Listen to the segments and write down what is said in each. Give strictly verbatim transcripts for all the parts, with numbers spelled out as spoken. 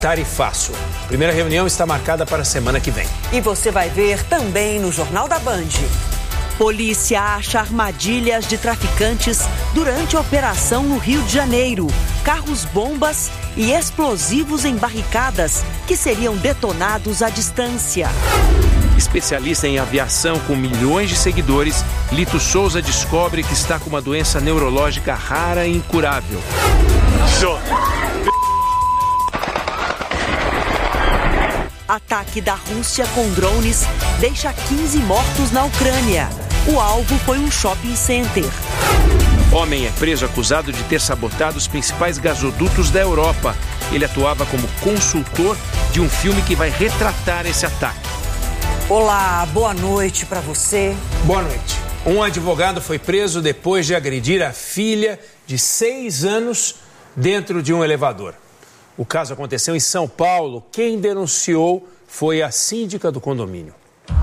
Tarifaço. A primeira reunião está marcada para a semana que vem. E você vai ver também no Jornal da Band. Polícia acha armadilhas de traficantes durante a operação no Rio de Janeiro. Carros-bombas e explosivos em barricadas que seriam detonados à distância. Especialista em aviação com milhões de seguidores, Lito Souza descobre que está com uma doença neurológica rara e incurável. Show. Ataque da Rússia com drones deixa quinze mortos na Ucrânia. O alvo foi um shopping center. Homem é preso acusado de ter sabotado os principais gasodutos da Europa. Ele atuava como consultor de um filme que vai retratar esse ataque. Olá, boa noite para você. Boa noite. Um advogado foi preso depois de agredir a filha de seis anos dentro de um elevador. O caso aconteceu em São Paulo. Quem denunciou foi a síndica do condomínio.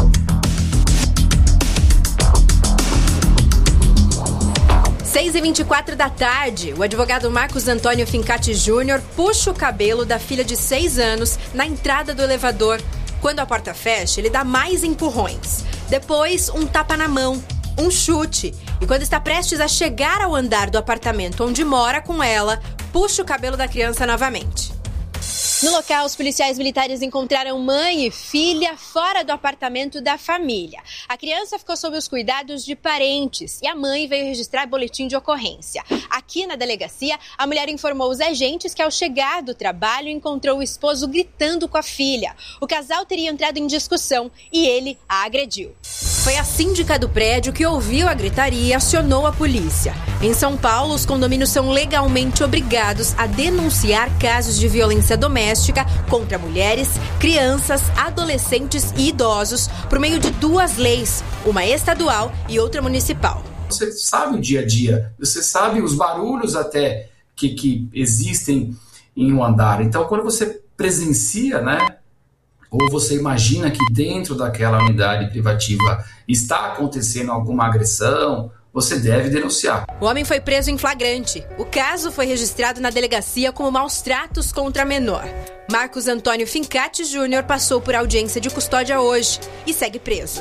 seis e vinte e quatro da tarde, o advogado Marcos Antônio Fincati Júnior puxa o cabelo da filha de seis anos na entrada do elevador. Quando a porta fecha, ele dá mais empurrões. Depois, um tapa na mão, um chute. E quando está prestes a chegar ao andar do apartamento onde mora com ela, puxa o cabelo da criança novamente. No local, os policiais militares encontraram mãe e filha fora do apartamento da família. A criança ficou sob os cuidados de parentes e a mãe veio registrar boletim de ocorrência. Aqui na delegacia, a mulher informou os agentes que ao chegar do trabalho encontrou o esposo gritando com a filha. O casal teria entrado em discussão e ele a agrediu. Foi a síndica do prédio que ouviu a gritaria e acionou a polícia. Em São Paulo, os condomínios são legalmente obrigados a denunciar casos de violência doméstica contra mulheres, crianças, adolescentes e idosos por meio de duas leis, uma estadual e outra municipal. Você sabe o dia a dia, você sabe os barulhos até que, que existem em um andar. Então, quando você presencia, né, ou você imagina que dentro daquela unidade privativa está acontecendo alguma agressão, você deve denunciar. O homem foi preso em flagrante. O caso foi registrado na delegacia como maus tratos contra a menor. Marcos Antônio Fincati Júnior passou por audiência de custódia hoje e segue preso.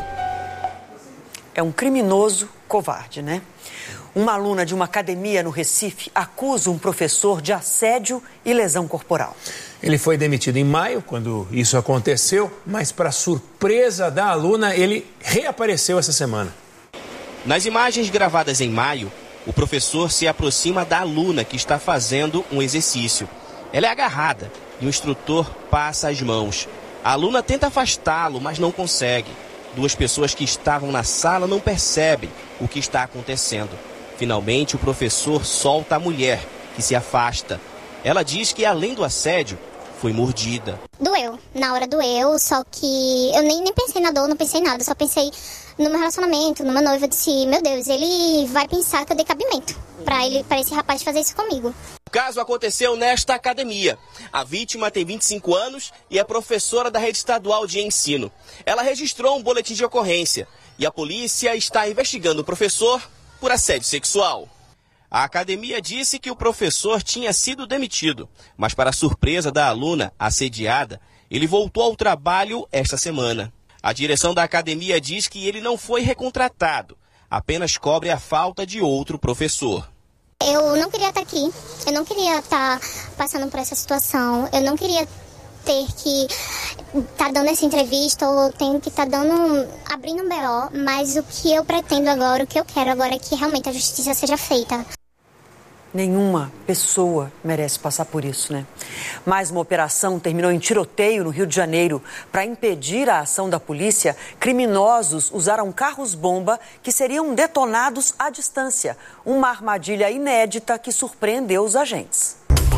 É um criminoso covarde, né? Uma aluna de uma academia no Recife acusa um professor de assédio e lesão corporal. Ele foi demitido em maio, quando isso aconteceu, mas para surpresa da aluna, ele reapareceu essa semana. Nas imagens gravadas em maio, o professor se aproxima da aluna que está fazendo um exercício. Ela é agarrada e o instrutor passa as mãos. A aluna tenta afastá-lo, mas não consegue. Duas pessoas que estavam na sala não percebem o que está acontecendo. Finalmente, o professor solta a mulher, que se afasta. Ela diz que, além do assédio, foi mordida. Doeu. Na hora doeu, só que eu nem, nem pensei na dor, não pensei em nada. Só pensei no meu relacionamento, numa noiva. Eu disse, meu Deus, ele vai pensar que eu dei cabimento pra, ele, pra esse rapaz fazer isso comigo. O caso aconteceu nesta academia. A vítima tem vinte e cinco anos e é professora da rede estadual de ensino. Ela registrou um boletim de ocorrência e a polícia está investigando o professor por assédio sexual. A academia disse que o professor tinha sido demitido, mas para surpresa da aluna assediada, ele voltou ao trabalho esta semana. A direção da academia diz que ele não foi recontratado, apenas cobre a falta de outro professor. Eu não queria estar aqui, eu não queria estar passando por essa situação, eu não queria ter que estar dando essa entrevista ou tenho que estar dando, abrindo um B O, mas o que eu pretendo agora, o que eu quero agora é que realmente a justiça seja feita. Nenhuma pessoa merece passar por isso, né? Mais uma operação terminou em tiroteio no Rio de Janeiro. Para impedir a ação da polícia, criminosos usaram carros-bomba que seriam detonados à distância. Uma armadilha inédita que surpreendeu os agentes.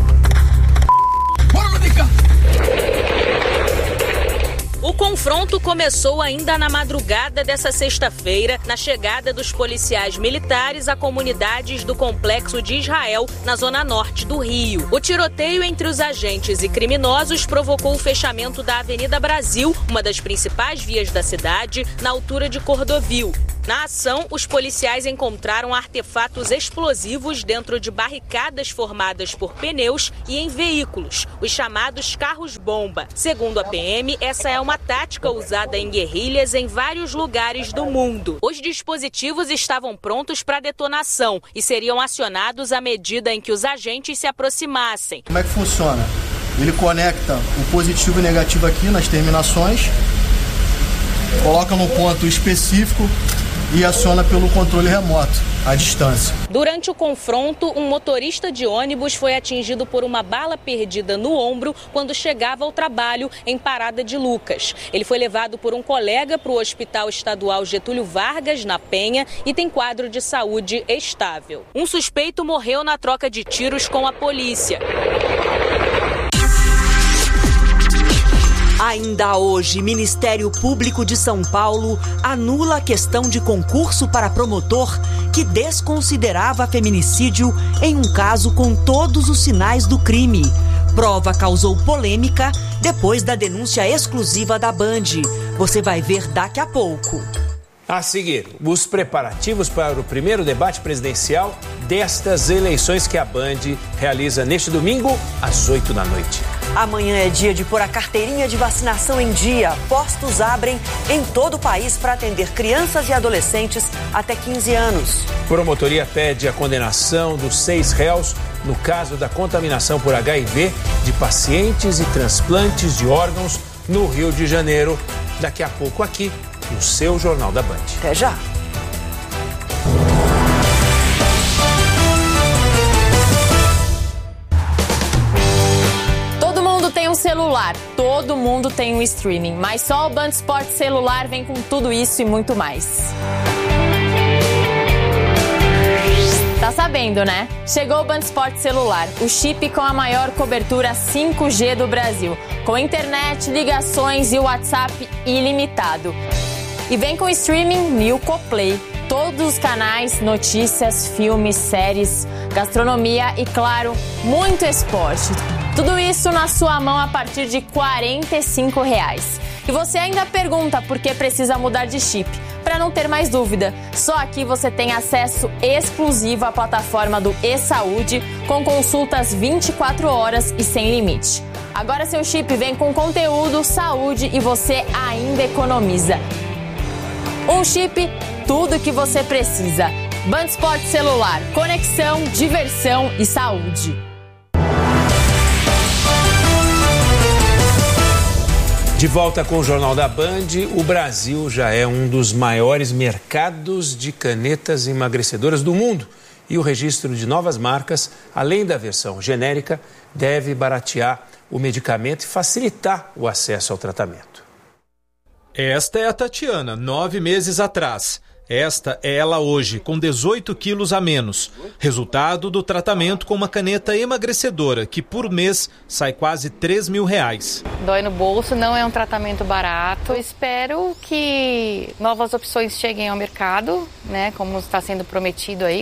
O confronto começou ainda na madrugada dessa sexta-feira, na chegada dos policiais militares a comunidades do Complexo de Israel, na zona norte do Rio. O tiroteio entre os agentes e criminosos provocou o fechamento da Avenida Brasil, uma das principais vias da cidade, na altura de Cordovil. Na ação, os policiais encontraram artefatos explosivos dentro de barricadas formadas por pneus e em veículos, os chamados carros-bomba. Segundo a P M, essa é uma tática usada em guerrilhas em vários lugares do mundo. Os dispositivos estavam prontos para detonação e seriam acionados à medida em que os agentes se aproximassem. Como é que funciona? Ele conecta o positivo e negativo aqui nas terminações, coloca num ponto específico e aciona pelo controle remoto, à distância. Durante o confronto, um motorista de ônibus foi atingido por uma bala perdida no ombro quando chegava ao trabalho em Parada de Lucas. Ele foi levado por um colega para o Hospital Estadual Getúlio Vargas, na Penha, e tem quadro de saúde estável. Um suspeito morreu na troca de tiros com a polícia. Ainda hoje, Ministério Público de São Paulo anula a questão de concurso para promotor que desconsiderava feminicídio em um caso com todos os sinais do crime. Prova causou polêmica depois da denúncia exclusiva da Band. Você vai ver daqui a pouco. A seguir, os preparativos para o primeiro debate presidencial destas eleições que a Band realiza neste domingo, às oito da noite. Amanhã é dia de pôr a carteirinha de vacinação em dia. Postos abrem em todo o país para atender crianças e adolescentes até quinze anos. Promotoria pede a condenação dos seis réus no caso da contaminação por H I V de pacientes e transplantes de órgãos no Rio de Janeiro. Daqui a pouco aqui, no seu Jornal da Band. Até já. Todo mundo tem um celular, todo mundo tem um streaming, mas só o Band Esportes Celular vem com tudo isso e muito mais. Tá sabendo, né? Chegou o Band Esportes Celular, o chip com a maior cobertura cinco G do Brasil, com internet, ligações e WhatsApp ilimitado. E vem com streaming Milko Play, todos os canais, notícias, filmes, séries, gastronomia e, claro, muito esporte. Tudo isso na sua mão a partir de quarenta e cinco reais. E você ainda pergunta por que precisa mudar de chip. Para não ter mais dúvida, só aqui você tem acesso exclusivo à plataforma do eSaúde, com consultas vinte e quatro horas e sem limite. Agora seu chip vem com conteúdo, saúde e você ainda economiza. Um chip, tudo o que você precisa. Band Esportes Celular, conexão, diversão e saúde. De volta com o Jornal da Band, o Brasil já é um dos maiores mercados de canetas emagrecedoras do mundo. E o registro de novas marcas, além da versão genérica, deve baratear o medicamento e facilitar o acesso ao tratamento. Esta é a Tatiana, nove meses atrás. Esta é ela hoje, com dezoito quilos a menos. Resultado do tratamento com uma caneta emagrecedora, que por mês sai quase três mil reais. Dói no bolso, não é um tratamento barato. Eu espero que novas opções cheguem ao mercado, né, como está sendo prometido aí,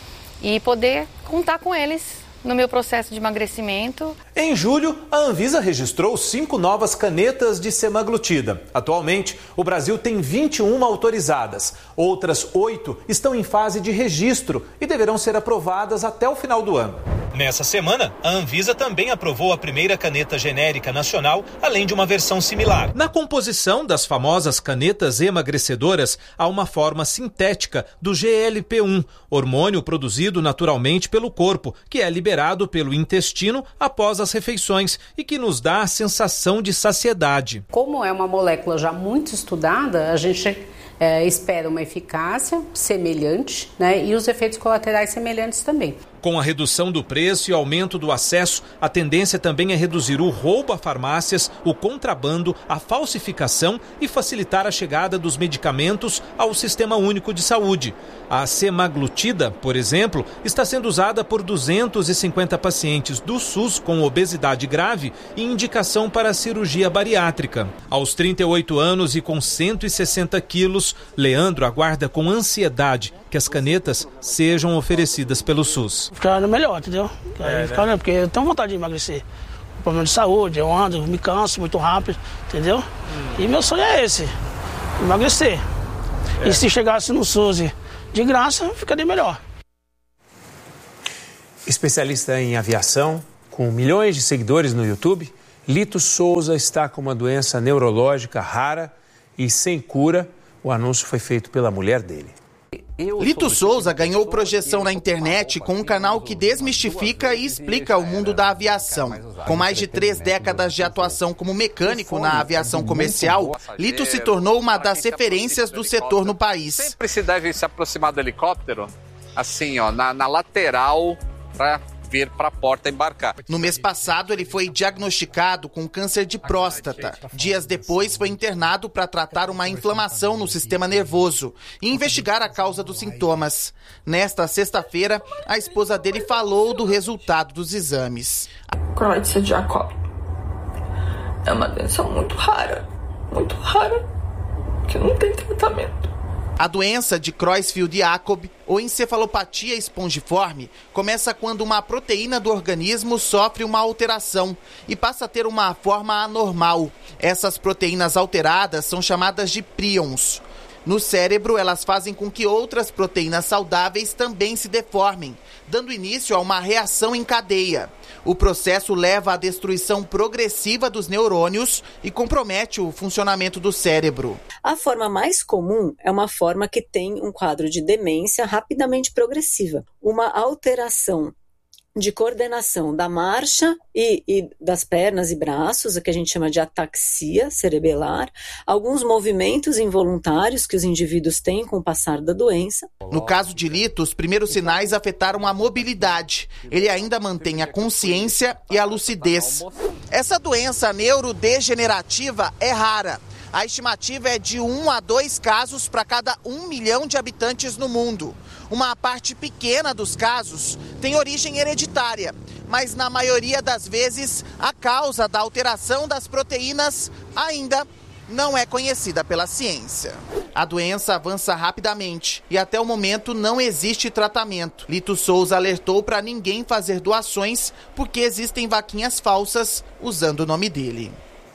e poder contar com eles no meu processo de emagrecimento. Em julho, a Anvisa registrou cinco novas canetas de semaglutida. Atualmente, o Brasil tem vinte e uma autorizadas. Outras oito estão em fase de registro e deverão ser aprovadas até o final do ano. Nessa semana, a Anvisa também aprovou a primeira caneta genérica nacional, além de uma versão similar. Na composição das famosas canetas emagrecedoras, há uma forma sintética do G L P um, hormônio produzido naturalmente pelo corpo, que é liberado pelo intestino após as refeições e que nos dá a sensação de saciedade. Como é uma molécula já muito estudada, a gente é, espera uma eficácia semelhante, né, e os efeitos colaterais semelhantes também. Com a redução do preço e aumento do acesso, a tendência também é reduzir o roubo a farmácias, o contrabando, a falsificação e facilitar a chegada dos medicamentos ao Sistema Único de Saúde. A semaglutida, por exemplo, está sendo usada por duzentos e cinquenta pacientes do SUS com obesidade grave e indicação para cirurgia bariátrica. Aos trinta e oito anos e com cento e sessenta quilos, Leandro aguarda com ansiedade que as canetas sejam oferecidas pelo SUS. Ficar melhor, entendeu? É, ficar, né? Porque eu tenho vontade de emagrecer. Problema de saúde, eu ando, me canso muito rápido, entendeu? Hum. E meu sonho é esse, emagrecer. É. E se chegasse no SUSE de graça, ficaria melhor. Especialista em aviação, com milhões de seguidores no YouTube, Lito Souza está com uma doença neurológica rara e sem cura. O anúncio foi feito pela mulher dele. Lito Souza ganhou projeção na internet com um canal que desmistifica e explica o mundo da aviação. Com mais de três décadas de atuação como mecânico na aviação comercial, Lito se tornou uma das referências do setor no país. Sempre se deve se aproximar do helicóptero, assim, ó, na, na lateral, para vir para a porta embarcar. No mês passado, ele foi diagnosticado com câncer de próstata. Dias depois, foi internado para tratar uma inflamação no sistema nervoso e investigar a causa dos sintomas. Nesta sexta-feira, a esposa dele falou do resultado dos exames. Creutzfeldt-Jakob é uma doença muito rara, muito rara, que não tem tratamento. A doença de Creutzfeldt-Jakob, ou encefalopatia espongiforme, começa quando uma proteína do organismo sofre uma alteração e passa a ter uma forma anormal. Essas proteínas alteradas são chamadas de prions. No cérebro, elas fazem com que outras proteínas saudáveis também se deformem, dando início a uma reação em cadeia. O processo leva à destruição progressiva dos neurônios e compromete o funcionamento do cérebro. A forma mais comum é uma forma que tem um quadro de demência rapidamente progressiva, uma alteração de coordenação da marcha e, e das pernas e braços, o que a gente chama de ataxia cerebelar, alguns movimentos involuntários que os indivíduos têm com o passar da doença. No caso de Lito, os primeiros sinais afetaram a mobilidade. Ele ainda mantém a consciência e a lucidez. Essa doença neurodegenerativa é rara. A estimativa é de um a dois casos para cada um milhão de habitantes no mundo. Uma parte pequena dos casos tem origem hereditária, mas na maioria das vezes a causa da alteração das proteínas ainda não é conhecida pela ciência. A doença avança rapidamente e até o momento não existe tratamento. Lito Souza alertou para ninguém fazer doações porque existem vaquinhas falsas usando o nome dele.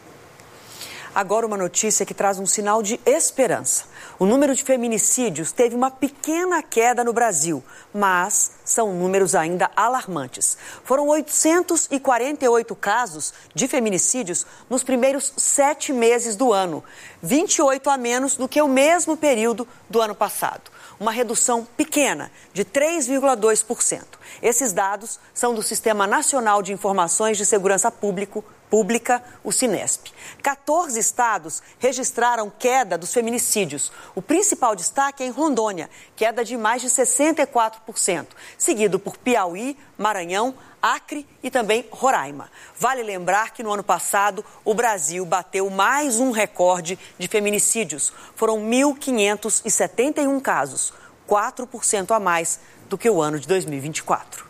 Agora uma notícia que traz um sinal de esperança. O número de feminicídios teve uma pequena queda no Brasil, mas são números ainda alarmantes. Foram oitocentos e quarenta e oito casos de feminicídios nos primeiros sete meses do ano, vinte e oito a menos do que o mesmo período do ano passado. Uma redução pequena, de três vírgula dois por cento. Esses dados são do Sistema Nacional de Informações de Segurança Público, Pública, o Sinesp. quatorze estados registraram queda dos feminicídios. O principal destaque é em Rondônia, queda de mais de sessenta e quatro por cento, seguido por Piauí, Maranhão, Acre e também Roraima. Vale lembrar que no ano passado o Brasil bateu mais um recorde de feminicídios. Foram mil quinhentos e setenta e um casos, quatro por cento a mais do que o ano de dois mil e vinte e quatro.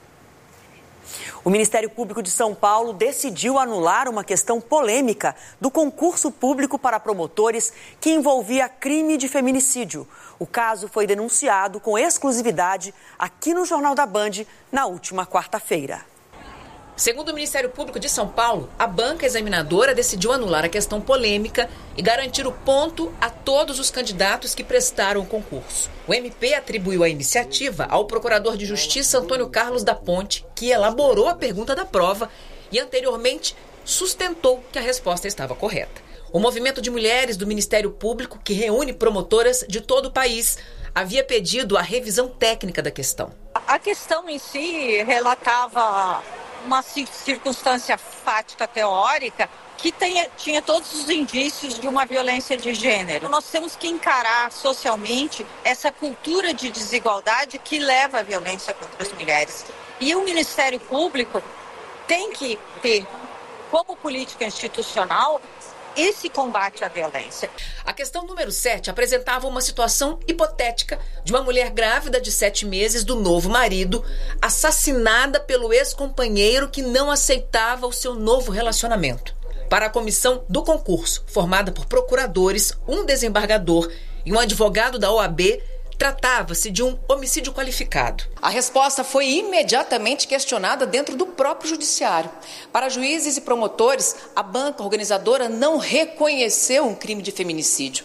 O Ministério Público de São Paulo decidiu anular uma questão polêmica do concurso público para promotores que envolvia crime de feminicídio. O caso foi denunciado com exclusividade aqui no Jornal da Band na última quarta-feira. Segundo o Ministério Público de São Paulo, a banca examinadora decidiu anular a questão polêmica e garantir o ponto a todos os candidatos que prestaram o concurso. O M P atribuiu a iniciativa ao procurador de Justiça Antônio Carlos da Ponte, que elaborou a pergunta da prova e anteriormente sustentou que a resposta estava correta. O movimento de mulheres do Ministério Público, que reúne promotoras de todo o país, havia pedido a revisão técnica da questão. A questão em si relatava uma circunstância fática teórica que tenha, tinha todos os indícios de uma violência de gênero. Nós temos que encarar socialmente essa cultura de desigualdade que leva à violência contra as mulheres. E o Ministério Público tem que ter, como política institucional, esse combate à violência. A questão número sete apresentava uma situação hipotética de uma mulher grávida de sete meses do novo marido, assassinada pelo ex-companheiro que não aceitava o seu novo relacionamento. Para a comissão do concurso, formada por procuradores, um desembargador e um advogado da O A B, tratava-se de um homicídio qualificado. A resposta foi imediatamente questionada dentro do próprio judiciário. Para juízes e promotores, a banca organizadora não reconheceu um crime de feminicídio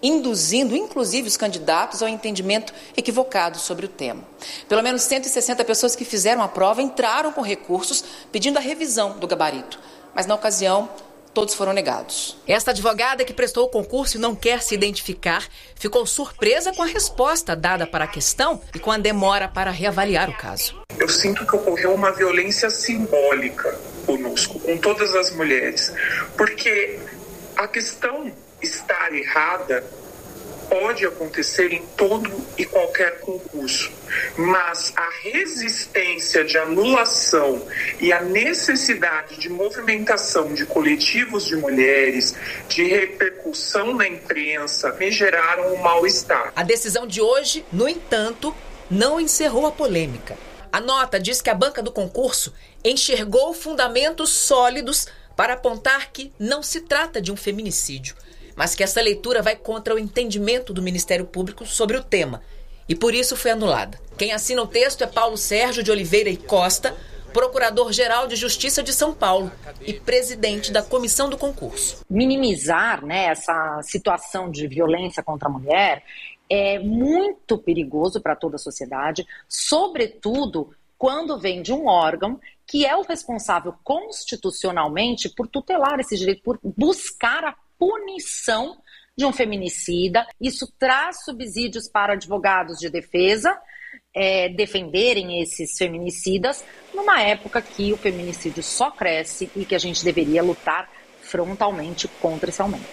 induzindo inclusive os candidatos ao entendimento equivocado sobre o tema. Pelo menos cento e sessenta pessoas que fizeram a prova entraram com recursos pedindo a revisão do gabarito, mas na ocasião todos foram negados. Esta advogada que prestou o concurso e não quer se identificar ficou surpresa com a resposta dada para a questão e com a demora para reavaliar o caso. Eu sinto que ocorreu uma violência simbólica conosco, com todas as mulheres, porque a questão estar errada pode acontecer em todo e qualquer concurso, mas a resistência de anulação e a necessidade de movimentação de coletivos de mulheres, de repercussão na imprensa, me geraram um mal-estar. A decisão de hoje, no entanto, não encerrou a polêmica. A nota diz que a banca do concurso enxergou fundamentos sólidos para apontar que não se trata de um feminicídio, mas que essa leitura vai contra o entendimento do Ministério Público sobre o tema e por isso foi anulada. Quem assina o texto é Paulo Sérgio de Oliveira e Costa, Procurador-Geral de Justiça de São Paulo e presidente da comissão do concurso. Minimizar, né, essa situação de violência contra a mulher é muito perigoso para toda a sociedade, sobretudo quando vem de um órgão que é o responsável constitucionalmente por tutelar esse direito, por buscar a punição de um feminicida. Isso traz subsídios para advogados de defesa é, defenderem esses feminicidas numa época que o feminicídio só cresce e que a gente deveria lutar frontalmente contra esse aumento.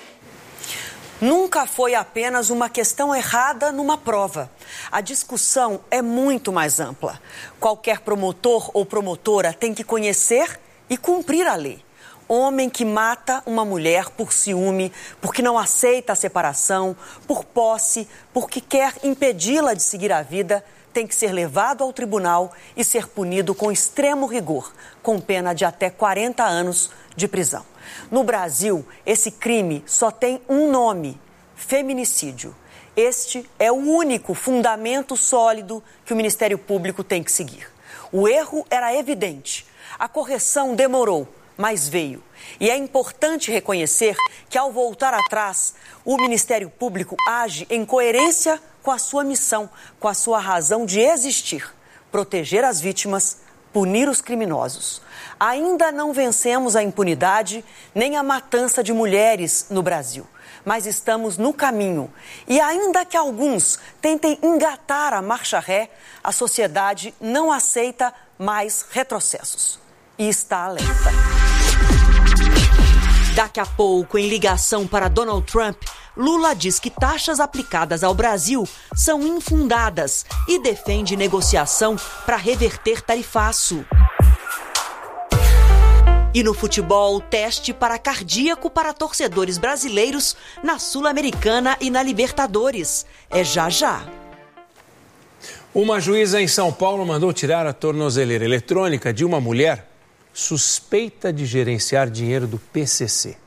Nunca foi apenas uma questão errada numa prova. A discussão é muito mais ampla. Qualquer promotor ou promotora tem que conhecer e cumprir a lei. Homem que mata uma mulher por ciúme, porque não aceita a separação, por posse, porque quer impedi-la de seguir a vida, tem que ser levado ao tribunal e ser punido com extremo rigor, com pena de até quarenta anos de prisão. No Brasil, esse crime só tem um nome: feminicídio. Este é o único fundamento sólido que o Ministério Público tem que seguir. O erro era evidente. A correção demorou, mas veio. E é importante reconhecer que, ao voltar atrás, o Ministério Público age em coerência com a sua missão, com a sua razão de existir: proteger as vítimas, punir os criminosos. Ainda não vencemos a impunidade nem a matança de mulheres no Brasil, mas estamos no caminho. E ainda que alguns tentem engatar a marcha ré, a sociedade não aceita mais retrocessos e está alerta. Daqui a pouco, em ligação para Donald Trump, Lula diz que taxas aplicadas ao Brasil são infundadas e defende negociação para reverter tarifaço. E no futebol, teste para cardíaco para torcedores brasileiros na Sul-Americana e na Libertadores. É já já. Uma juíza em São Paulo mandou tirar a tornozeleira eletrônica de uma mulher suspeita de gerenciar dinheiro do P C C.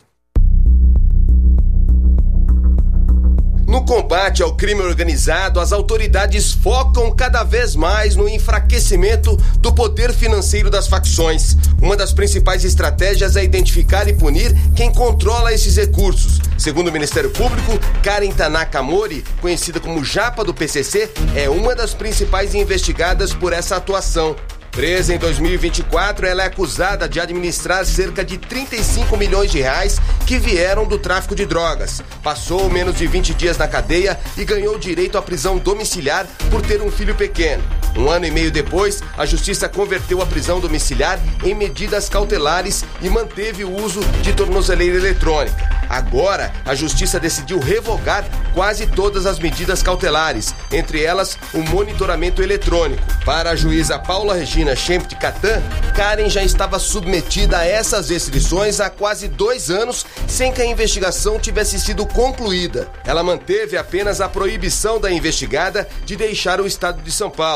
No combate ao crime organizado, as autoridades focam cada vez mais no enfraquecimento do poder financeiro das facções. Uma das principais estratégias é identificar e punir quem controla esses recursos. Segundo o Ministério Público, Karen Tanaka Mori, conhecida como Japa do P C C, é uma das principais investigadas por essa atuação. Presa em dois mil e vinte e quatro, ela é acusada de administrar cerca de trinta e cinco milhões de reais que vieram do tráfico de drogas. Passou menos de vinte dias na cadeia e ganhou direito à prisão domiciliar por ter um filho pequeno. Um ano e meio depois, a Justiça converteu a prisão domiciliar em medidas cautelares e manteve o uso de tornozeleira eletrônica. Agora, a Justiça decidiu revogar quase todas as medidas cautelares, entre elas o monitoramento eletrônico. Para a juíza Paula Regina Schempt Catan, Karen já estava submetida a essas restrições há quase dois anos, sem que a investigação tivesse sido concluída. Ela manteve apenas a proibição da investigada de deixar o estado de São Paulo.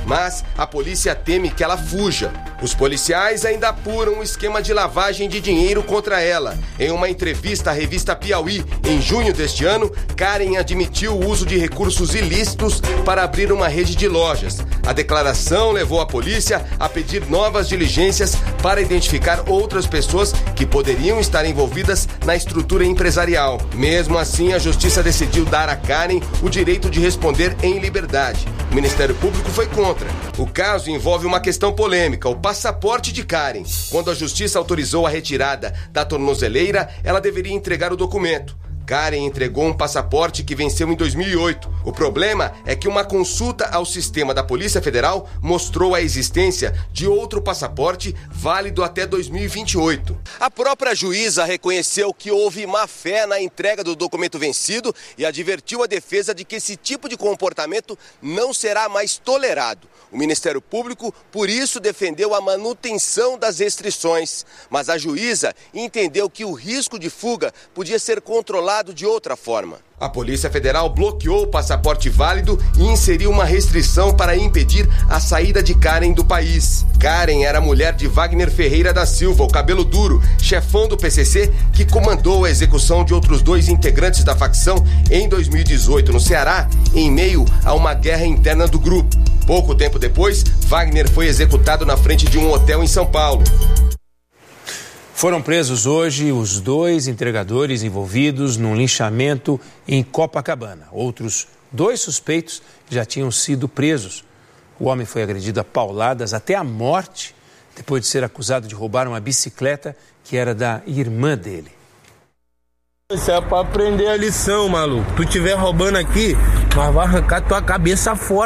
mas a polícia teme que ela fuja. Os policiais ainda apuram um esquema de lavagem de dinheiro contra ela. Em uma entrevista à revista Piauí, em junho deste ano, Karen admitiu o uso de recursos ilícitos para abrir uma rede de lojas. A declaração levou a polícia a pedir novas diligências para identificar outras pessoas que poderiam estar envolvidas na estrutura empresarial. Mesmo assim, a justiça decidiu dar a Karen o direito de responder em liberdade. O Ministério Público foi contra. O caso envolve uma questão polêmica, o passaporte de Karen. Quando a justiça autorizou a retirada da tornozeleira, ela deveria entregar o documento. Karen entregou um passaporte que venceu em dois mil e oito. O problema é que uma consulta ao sistema da Polícia Federal mostrou a existência de outro passaporte válido até dois mil e vinte e oito. A própria juíza reconheceu que houve má-fé na entrega do documento vencido e advertiu a defesa de que esse tipo de comportamento não será mais tolerado. O Ministério Público, por isso, defendeu a manutenção das restrições, mas a juíza entendeu que o risco de fuga podia ser controlado de outra forma. A Polícia Federal bloqueou o passaporte válido e inseriu uma restrição para impedir a saída de Karen do país. Karen era mulher de Wagner Ferreira da Silva, o cabelo duro, chefão do P C C, que comandou a execução de outros dois integrantes da facção em dois mil e dezoito no Ceará, em meio a uma guerra interna do grupo. Pouco tempo depois, Wagner foi executado na frente de um hotel em São Paulo. Foram presos hoje os dois entregadores envolvidos num linchamento em Copacabana. Outros dois suspeitos já tinham sido presos. O homem foi agredido a pauladas até a morte, depois de ser acusado de roubar uma bicicleta que era da irmã dele. Isso é pra aprender a lição, maluco. Tu estiver roubando aqui, mas vai arrancar tua cabeça fora.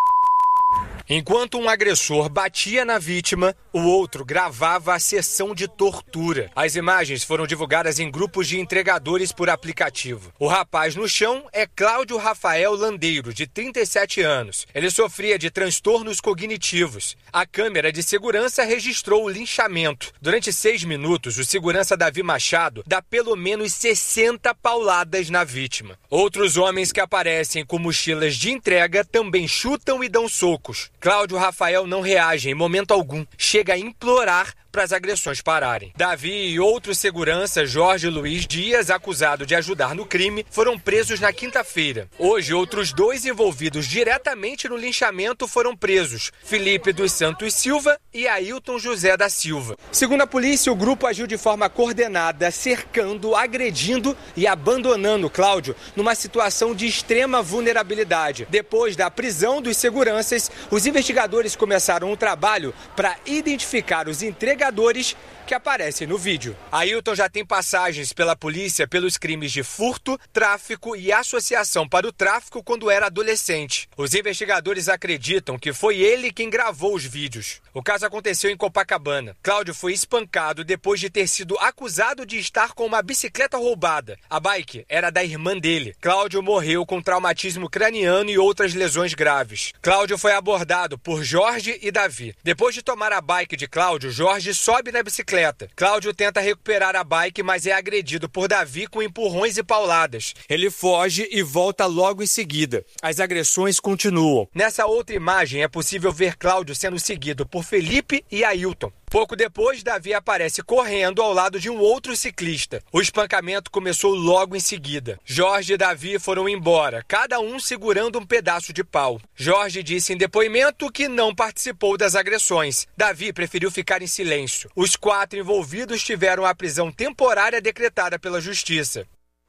Enquanto um agressor batia na vítima, o outro gravava a sessão de tortura. As imagens foram divulgadas em grupos de entregadores por aplicativo. O rapaz no chão é Cláudio Rafael Landeiro, de trinta e sete anos. Ele sofria de transtornos cognitivos. A câmera de segurança registrou o linchamento. Durante seis minutos, o segurança Davi Machado dá pelo menos sessenta pauladas na vítima. Outros homens que aparecem com mochilas de entrega também chutam e dão socos. Cláudio Rafael não reage em momento algum, chega a implorar para as agressões pararem. Davi e outro segurança, Jorge Luiz Dias, acusado de ajudar no crime, foram presos na quinta-feira. Hoje, outros dois envolvidos diretamente no linchamento foram presos, Felipe dos Santos Silva e Ailton José da Silva. Segundo a polícia, o grupo agiu de forma coordenada, cercando, agredindo e abandonando Cláudio numa situação de extrema vulnerabilidade. Depois da prisão dos seguranças, os investigadores começaram um trabalho para identificar os entregadores que aparecem no vídeo. Ailton já tem passagens pela polícia pelos crimes de furto, tráfico e associação para o tráfico quando era adolescente. Os investigadores acreditam que foi ele quem gravou os vídeos. O caso aconteceu em Copacabana. Cláudio foi espancado depois de ter sido acusado de estar com uma bicicleta roubada. A bike era da irmã dele. Cláudio morreu com traumatismo craniano e outras lesões graves. Cláudio foi abordado por Jorge e Davi. Depois de tomar a bike de Cláudio, Jorge sobe na bicicleta. Cláudio tenta recuperar a bike, mas é agredido por Davi com empurrões e pauladas. Ele foge e volta logo em seguida. As agressões continuam. Nessa outra imagem é possível ver Cláudio sendo seguido por Felipe e Ailton. Pouco depois, Davi aparece correndo ao lado de um outro ciclista. O espancamento começou logo em seguida. Jorge e Davi foram embora, cada um segurando um pedaço de pau. Jorge disse em depoimento que não participou das agressões. Davi preferiu ficar em silêncio. Os quatro envolvidos tiveram a prisão temporária decretada pela Justiça.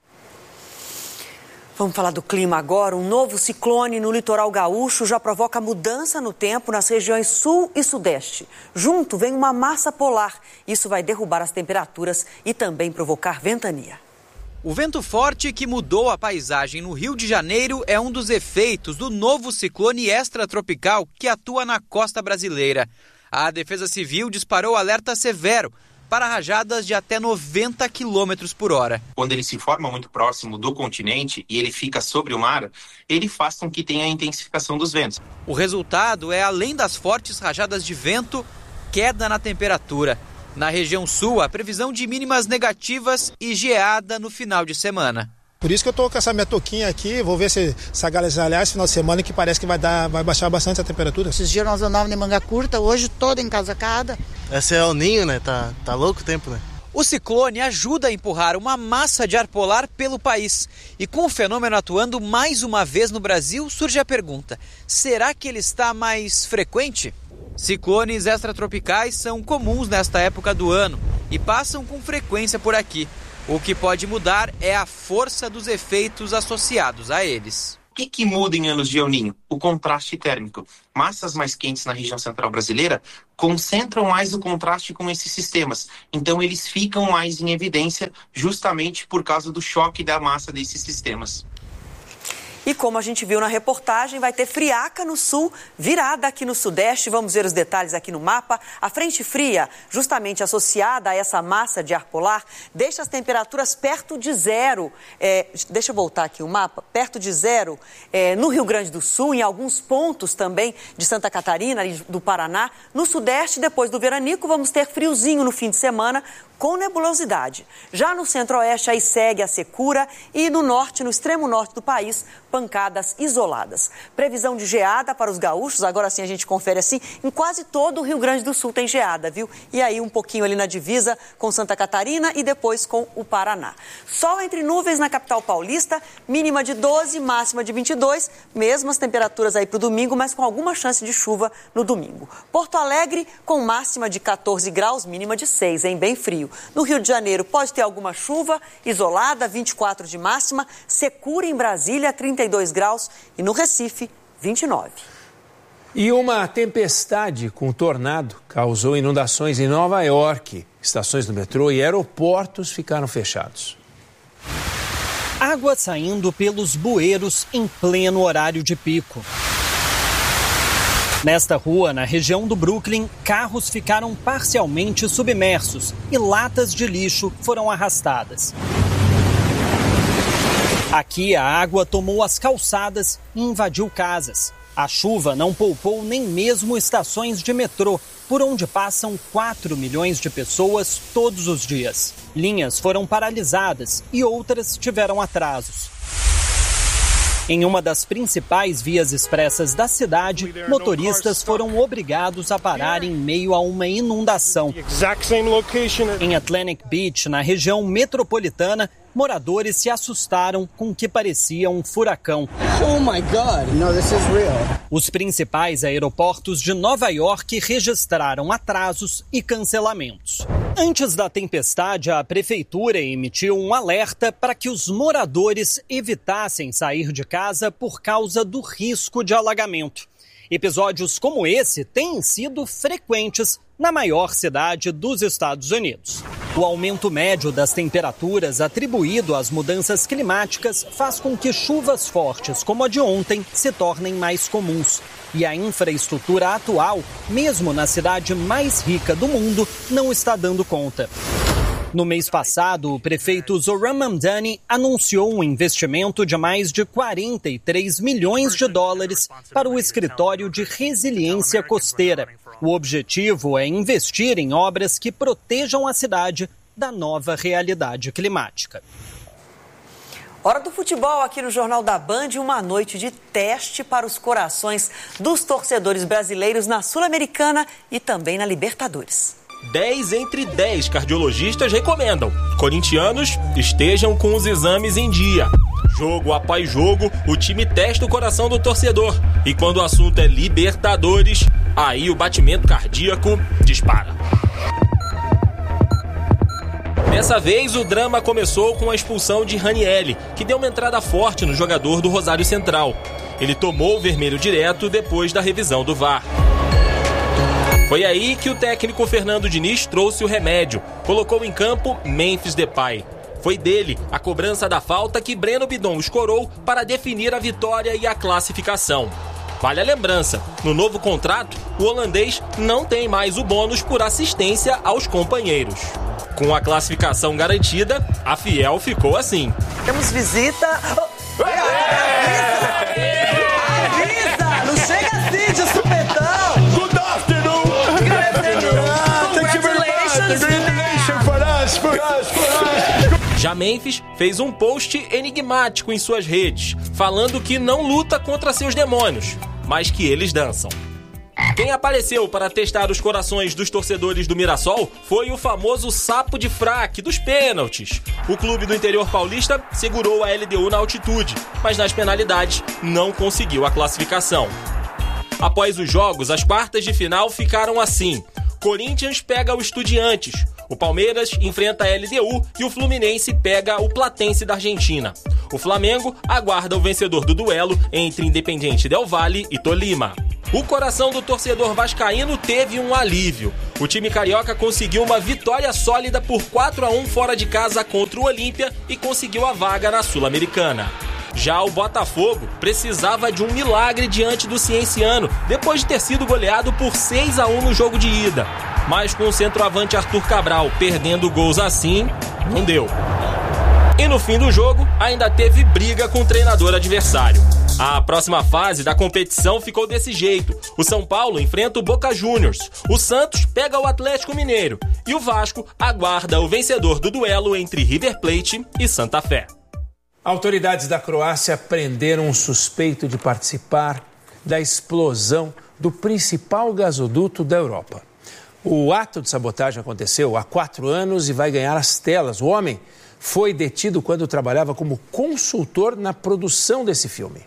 Vamos falar do clima agora. Um novo ciclone no litoral gaúcho já provoca mudança no tempo nas regiões sul e sudeste. Junto vem uma massa polar. Isso vai derrubar as temperaturas e também provocar ventania. O vento forte que mudou a paisagem no Rio de Janeiro é um dos efeitos do novo ciclone extratropical que atua na costa brasileira. A Defesa Civil disparou alerta severo para rajadas de até noventa quilômetros por hora. Quando ele se forma muito próximo do continente e ele fica sobre o mar, ele faz com que tenha a intensificação dos ventos. O resultado é, além das fortes rajadas de vento, queda na temperatura. Na região sul, a previsão de mínimas negativas e geada no final de semana. Por isso que eu tô com essa minha touquinha aqui, vou ver se essa galera esse final de semana, que parece que vai, dar, vai baixar bastante a temperatura. Esses dias nós andávamos de manga curta, hoje toda encasacada. Esse é o ninho, né? Tá, tá louco o tempo, né? O ciclone ajuda a empurrar uma massa de ar polar pelo país. E com o fenômeno atuando mais uma vez no Brasil, surge a pergunta: será que ele está mais frequente? Ciclones extratropicais são comuns nesta época do ano e passam com frequência por aqui. O que pode mudar é a força dos efeitos associados a eles. O que, que muda em anos de El Niño? O contraste térmico. Massas mais quentes na região central brasileira concentram mais o contraste com esses sistemas. Então eles ficam mais em evidência justamente por causa do choque da massa desses sistemas. E como a gente viu na reportagem, vai ter friaca no sul, virada aqui no sudeste. Vamos ver os detalhes aqui no mapa. A frente fria, justamente associada a essa massa de ar polar, deixa as temperaturas perto de zero. É, deixa eu voltar aqui o mapa. Perto de zero é, no Rio Grande do Sul, em alguns pontos também de Santa Catarina, do Paraná. No sudeste, depois do veranico, vamos ter friozinho no fim de semana, com nebulosidade. Já no centro-oeste, aí segue a secura e no norte, no extremo norte do país, pancadas isoladas. Previsão de geada para os gaúchos, agora sim a gente confere assim, em quase todo o Rio Grande do Sul tem geada, viu? E aí um pouquinho ali na divisa com Santa Catarina e depois com o Paraná. Sol entre nuvens na capital paulista, mínima de doze, máxima de vinte e dois, mesmas temperaturas aí para o domingo, mas com alguma chance de chuva no domingo. Porto Alegre com máxima de catorze graus, mínima de seis, hein? Bem frio. No Rio de Janeiro pode ter alguma chuva isolada, vinte e quatro de máxima, secura em Brasília, trinta e dois graus e no Recife, vinte e nove. E uma tempestade com tornado causou inundações em Nova York. Estações do metrô e aeroportos ficaram fechados. Água saindo pelos bueiros em pleno horário de pico. Nesta rua, na região do Brooklyn, carros ficaram parcialmente submersos e latas de lixo foram arrastadas. Aqui, a água tomou as calçadas e invadiu casas. A chuva não poupou nem mesmo estações de metrô, por onde passam quatro milhões de pessoas todos os dias. Linhas foram paralisadas e outras tiveram atrasos. Em uma das principais vias expressas da cidade, motoristas foram obrigados a parar em meio a uma inundação. Em Atlantic Beach, na região metropolitana, moradores se assustaram com o que parecia um furacão. Oh my God, no, this is real. Os principais aeroportos de Nova York registraram atrasos e cancelamentos. Antes da tempestade, a prefeitura emitiu um alerta para que os moradores evitassem sair de casa por causa do risco de alagamento. Episódios como esse têm sido frequentes na maior cidade dos Estados Unidos. O aumento médio das temperaturas atribuído às mudanças climáticas faz com que chuvas fortes como a de ontem se tornem mais comuns. E a infraestrutura atual, mesmo na cidade mais rica do mundo, não está dando conta. No mês passado, o prefeito Zoran Mamdani anunciou um investimento de mais de quarenta e três milhões de dólares para o escritório de resiliência costeira. O objetivo é investir em obras que protejam a cidade da nova realidade climática. Hora do futebol aqui no Jornal da Band, uma noite de teste para os corações dos torcedores brasileiros na Sul-Americana e também na Libertadores. dez entre dez cardiologistas recomendam. Corintianos estejam com os exames em dia. Jogo após jogo, o time testa o coração do torcedor. E quando o assunto é Libertadores, aí o batimento cardíaco dispara. Dessa vez, o drama começou com a expulsão de Ranieri, que deu uma entrada forte no jogador do Rosário Central. Ele tomou o vermelho direto depois da revisão do V A R. Foi aí que o técnico Fernando Diniz trouxe o remédio. Colocou em campo Memphis Depay. Foi dele a cobrança da falta que Breno Bidon escorou para definir a vitória e a classificação. Vale a lembrança, no novo contrato, o holandês não tem mais o bônus por assistência aos companheiros. Com a classificação garantida, a Fiel ficou assim. Temos visita... Oh. Avisa! Não chega assim de supetão! Good afternoon! Good afternoon! Congratulations! Congratulations for us, for us, for us! Já Memphis fez um post enigmático em suas redes, falando que não luta contra seus demônios, mas que eles dançam. Quem apareceu para testar os corações dos torcedores do Mirassol foi o famoso sapo de fraque dos pênaltis. O clube do interior paulista segurou a L D U na altitude, mas nas penalidades não conseguiu a classificação. Após os jogos, as quartas de final ficaram assim. Corinthians pega o Estudiantes, o Palmeiras enfrenta a L D U e o Fluminense pega o Platense da Argentina. O Flamengo aguarda o vencedor do duelo entre Independiente Del Valle e Tolima. O coração do torcedor vascaíno teve um alívio. O time carioca conseguiu uma vitória sólida por quatro a um fora de casa contra o Olímpia e conseguiu a vaga na Sul-Americana. Já o Botafogo precisava de um milagre diante do Cienciano, depois de ter sido goleado por seis a um no jogo de ida. Mas com o centroavante Arthur Cabral perdendo gols assim, não deu. E no fim do jogo, ainda teve briga com o treinador adversário. A próxima fase da competição ficou desse jeito. O São Paulo enfrenta o Boca Juniors, o Santos pega o Atlético Mineiro e o Vasco aguarda o vencedor do duelo entre River Plate e Santa Fé. Autoridades da Croácia prenderam um suspeito de participar da explosão do principal gasoduto da Europa. O ato de sabotagem aconteceu há quatro anos e vai ganhar as telas. O homem foi detido quando trabalhava como consultor na produção desse filme.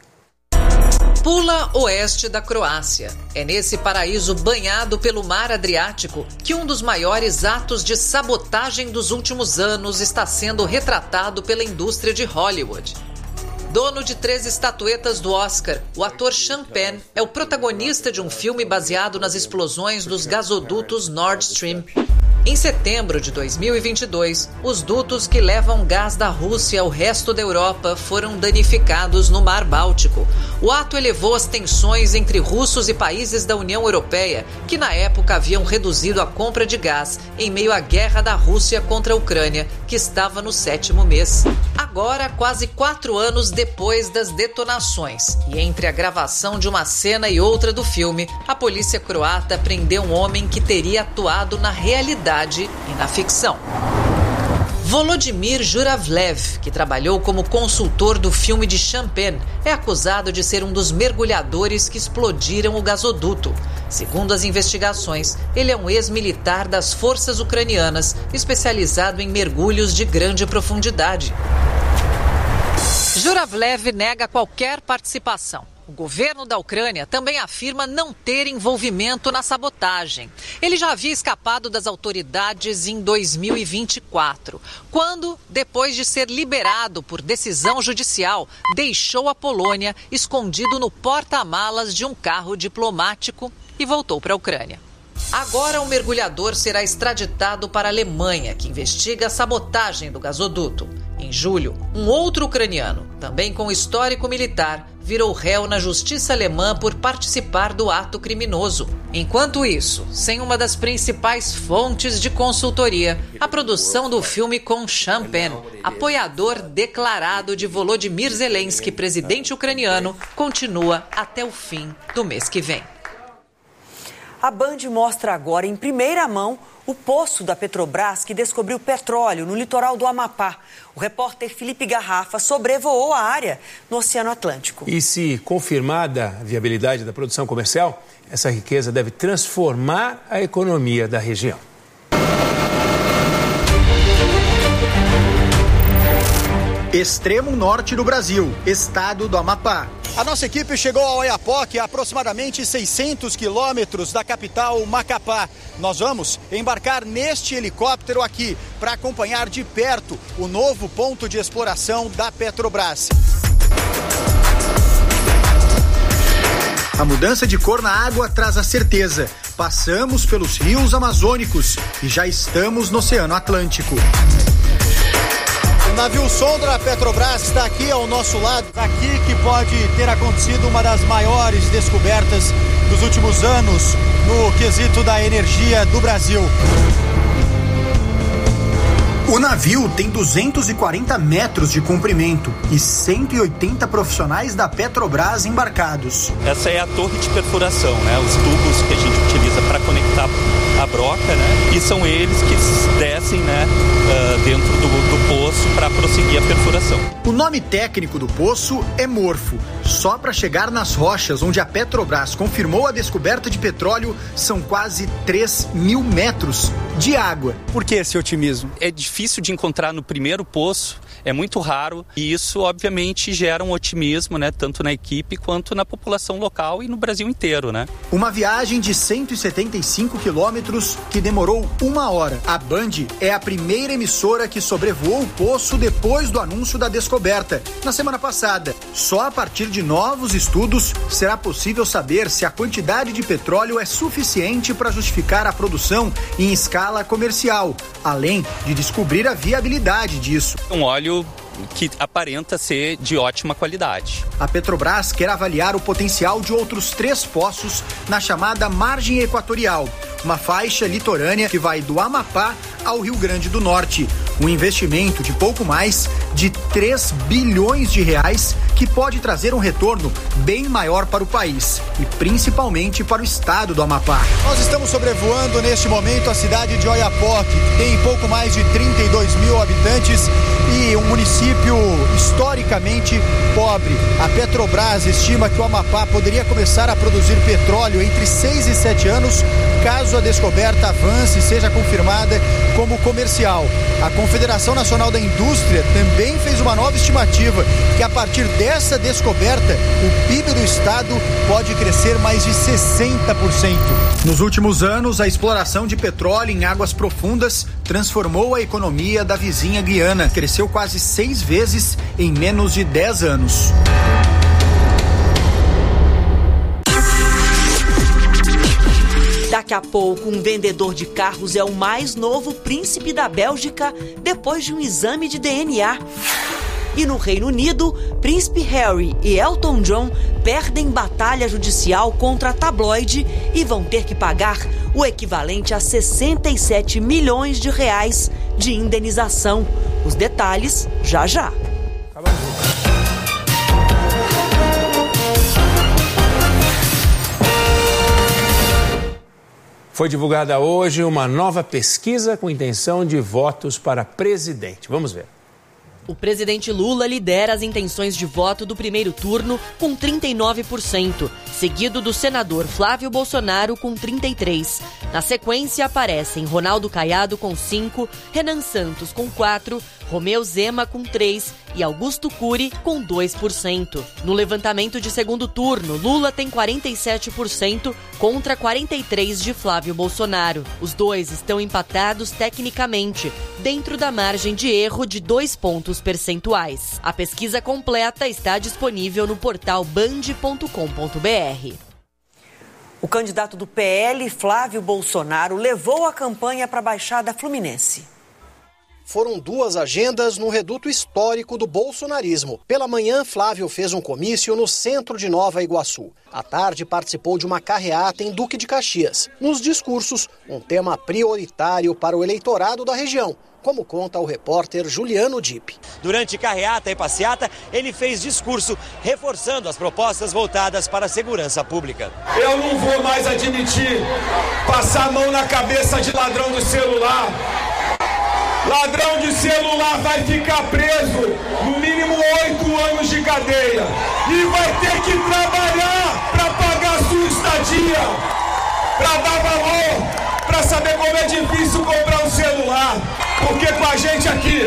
Pula oeste da Croácia. É nesse paraíso banhado pelo mar Adriático que um dos maiores atos de sabotagem dos últimos anos está sendo retratado pela indústria de Hollywood. Dono de três estatuetas do Oscar, o ator Sean Penn é o protagonista de um filme baseado nas explosões dos gasodutos Nord Stream. Em setembro de dois mil e vinte e dois, os dutos que levam gás da Rússia ao resto da Europa foram danificados no Mar Báltico. O ato elevou as tensões entre russos e países da União Europeia, que na época haviam reduzido a compra de gás em meio à guerra da Rússia contra a Ucrânia, que estava no sétimo mês. Agora, quase quatro anos depois das detonações, e entre a gravação de uma cena e outra do filme, a polícia croata prendeu um homem que teria atuado na realidade e na ficção. Volodymyr Juravlev, que trabalhou como consultor do filme de Sean Penn, é acusado de ser um dos mergulhadores que explodiram o gasoduto. Segundo as investigações, ele é um ex-militar das forças ucranianas, especializado em mergulhos de grande profundidade. Juravlev nega qualquer participação. O governo da Ucrânia também afirma não ter envolvimento na sabotagem. Ele já havia escapado das autoridades em dois mil e vinte e quatro, quando, depois de ser liberado por decisão judicial, deixou a Polônia escondido no porta-malas de um carro diplomático e voltou para a Ucrânia. Agora o mergulhador será extraditado para a Alemanha, que investiga a sabotagem do gasoduto. Em julho, um outro ucraniano, também com histórico militar, virou réu na justiça alemã por participar do ato criminoso. Enquanto isso, sem uma das principais fontes de consultoria, a produção do filme com Sean Penn, apoiador declarado de Volodymyr Zelensky, presidente ucraniano, continua até o fim do mês que vem. A Band mostra agora, em primeira mão, o poço da Petrobras que descobriu petróleo no litoral do Amapá. O repórter Felipe Garrafa sobrevoou a área no Oceano Atlântico. E se confirmada a viabilidade da produção comercial, essa riqueza deve transformar a economia da região. Extremo norte do Brasil, estado do Amapá. A nossa equipe chegou ao Oiapoque, a aproximadamente seiscentos quilômetros da capital Macapá. Nós vamos embarcar neste helicóptero aqui para acompanhar de perto o novo ponto de exploração da Petrobras. A mudança de cor na água traz a certeza. Passamos pelos rios amazônicos e já estamos no Oceano Atlântico. O navio sonda da Petrobras está aqui ao nosso lado. Aqui que pode ter acontecido uma das maiores descobertas dos últimos anos no quesito da energia do Brasil. O navio tem duzentos e quarenta metros de comprimento e cento e oitenta profissionais da Petrobras embarcados. Essa é a torre de perfuração, né? Os tubos que a gente utiliza para conectar a broca, né? E são eles que descem, né, uh, dentro do, do poço para população. O nome técnico do poço é Morfo. Só para chegar nas rochas onde a Petrobras confirmou a descoberta de petróleo, são quase três mil metros de água. Por que esse otimismo? É difícil de encontrar no primeiro poço, é muito raro e isso obviamente gera um otimismo, né, tanto na equipe quanto na população local e no Brasil inteiro, né? Uma viagem de cento e setenta e cinco quilômetros que demorou uma hora. A Band é a primeira emissora que sobrevoou o poço depois do anúncio da descoberta, na semana passada. Só a partir de novos estudos será possível saber se a quantidade de petróleo é suficiente para justificar a produção em escala comercial, além de descobrir a viabilidade disso. Um óleo que aparenta ser de ótima qualidade. A Petrobras quer avaliar o potencial de outros três poços na chamada margem equatorial, uma faixa litorânea que vai do Amapá ao Rio Grande do Norte. Um investimento de pouco mais de três bilhões de reais que pode trazer um retorno bem maior para o país e principalmente para o estado do Amapá. Nós estamos sobrevoando neste momento a cidade de Oiapoque, que tem pouco mais de trinta e dois mil habitantes e um município historicamente pobre. A Petrobras estima que o Amapá poderia começar a produzir petróleo entre seis e sete anos, caso a descoberta avance e seja confirmada como comercial. A Confederação Nacional da Indústria também fez uma nova estimativa que a partir dessa descoberta, o P I B do estado pode crescer mais de sessenta por cento. Nos últimos anos, a exploração de petróleo em águas profundas transformou a economia da vizinha Guiana. Cresceu quase seis vezes em menos de dez anos. Daqui a pouco, um vendedor de carros é o mais novo príncipe da Bélgica depois de um exame de D N A. E no Reino Unido, Príncipe Harry e Elton John perdem batalha judicial contra a tabloide e vão ter que pagar o equivalente a sessenta e sete milhões de reais de indenização. Os detalhes já já. Foi divulgada hoje uma nova pesquisa com intenção de votos para presidente. Vamos ver. O presidente Lula lidera as intenções de voto do primeiro turno com trinta e nove por cento, seguido do senador Flávio Bolsonaro com trinta e três por cento. Na sequência aparecem Ronaldo Caiado com cinco por cento, Renan Santos com quatro por cento, Romeu Zema com três por cento e Augusto Cury com dois por cento. No levantamento de segundo turno, Lula tem quarenta e sete por cento contra quarenta e três por cento de Flávio Bolsonaro. Os dois estão empatados tecnicamente, dentro da margem de erro de dois pontos percentuais. A pesquisa completa está disponível no portal band ponto com ponto b r. O candidato do P L, Flávio Bolsonaro, levou a campanha para a Baixada Fluminense. Foram duas agendas no reduto histórico do bolsonarismo. Pela manhã, Flávio fez um comício no centro de Nova Iguaçu. À tarde, participou de uma carreata em Duque de Caxias. Nos discursos, um tema prioritário para o eleitorado da região, como conta o repórter Juliano Dipp. Durante carreata e passeata, ele fez discurso reforçando as propostas voltadas para a segurança pública. Eu não vou mais admitir passar a mão na cabeça de ladrão do celular. Ladrão de celular vai ficar preso no mínimo oito anos de cadeia e vai ter que trabalhar para pagar sua estadia, para dar valor, para saber como é difícil comprar um celular. Porque com a gente aqui,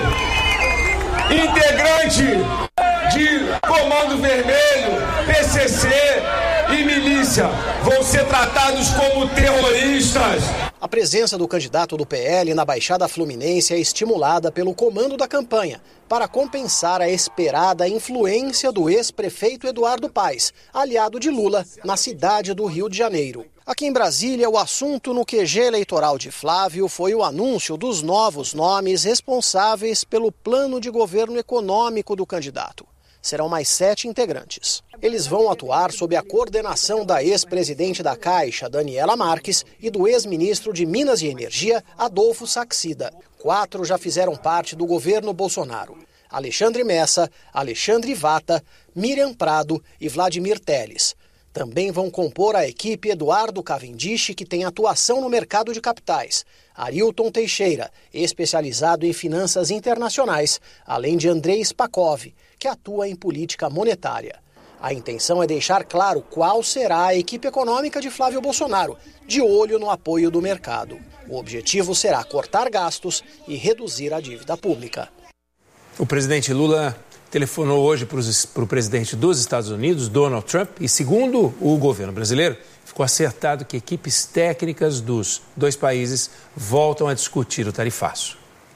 integrante de Comando Vermelho, P C C e milícia vão ser tratados como terroristas. A presença do candidato do P L na Baixada Fluminense é estimulada pelo comando da campanha para compensar a esperada influência do ex-prefeito Eduardo Paes, aliado de Lula, na cidade do Rio de Janeiro. Aqui em Brasília, o assunto no Q G eleitoral de Flávio foi o anúncio dos novos nomes responsáveis pelo plano de governo econômico do candidato. Serão mais sete integrantes. Eles vão atuar sob a coordenação da ex-presidente da Caixa, Daniela Marques, e do ex-ministro de Minas e Energia, Adolfo Saxida. Quatro já fizeram parte do governo Bolsonaro: Alexandre Messa, Alexandre Vata, Miriam Prado e Vladimir Telles. Também vão compor a equipe Eduardo Cavendish, que tem atuação no mercado de capitais, Arilton Teixeira, especializado em finanças internacionais, além de Andrei Spakov, que atua em política monetária. A intenção é deixar claro qual será a equipe econômica de Flávio Bolsonaro, de olho no apoio do mercado. O objetivo será cortar gastos e reduzir a dívida pública. O presidente Lula telefonou hoje para o presidente dos Estados Unidos, Donald Trump, e segundo o governo brasileiro, ficou acertado que equipes técnicas dos dois países voltam a discutir o tarifaço.